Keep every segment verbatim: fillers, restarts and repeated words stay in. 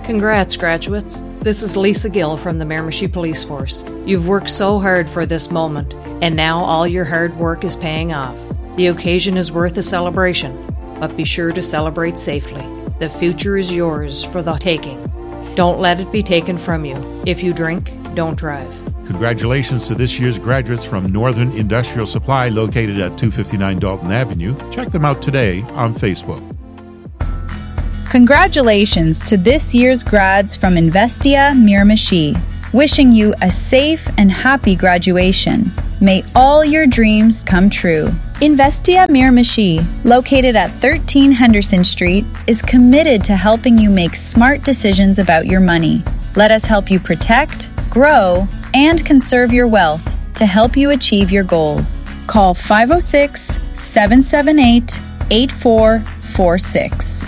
Congrats, graduates. This is Lisa Gill from the Miramichi Police Force. You've worked so hard for this moment, and now all your hard work is paying off. The occasion is worth a celebration, but be sure to celebrate safely. The future is yours for the taking. Don't let it be taken from you. If you drink, don't drive. Congratulations to this year's graduates from Northern Industrial Supply, located at two fifty-nine Dalton Avenue. Check them out today on Facebook. Congratulations to this year's grads from Investia Miramichi. Wishing you a safe and happy graduation. May all your dreams come true. Investia Miramichi, located at thirteen Henderson Street, is committed to helping you make smart decisions about your money. Let us help you protect, grow, and conserve your wealth to help you achieve your goals. Call five oh six, seven seven eight, eight four four six.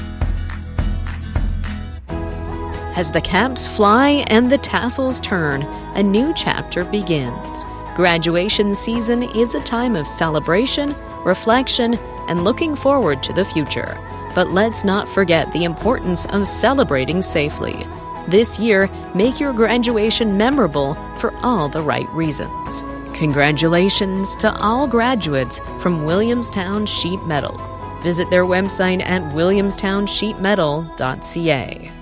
As the caps fly and the tassels turn, a new chapter begins. Graduation season is a time of celebration, reflection, and looking forward to the future. But let's not forget the importance of celebrating safely. This year, make your graduation memorable for all the right reasons. Congratulations to all graduates from Williamstown Sheet Metal. Visit their website at williamstown sheet metal dot c a.